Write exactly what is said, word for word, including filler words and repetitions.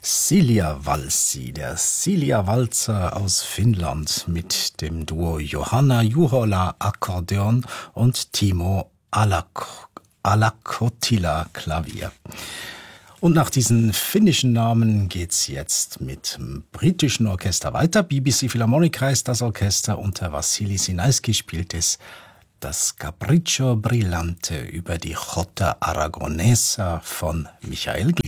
Silja Valsi, der Silja Walzer aus Finnland mit dem Duo Johanna Juhola Akkordeon und Timo Alak- Alakotila Klavier. Und nach diesen finnischen Namen geht's jetzt mit dem britischen Orchester weiter. B B C Philharmonic heißt das Orchester, unter Wassily Sinaisky spielt es das Capriccio Brillante über die Jota Aragonesa von Michael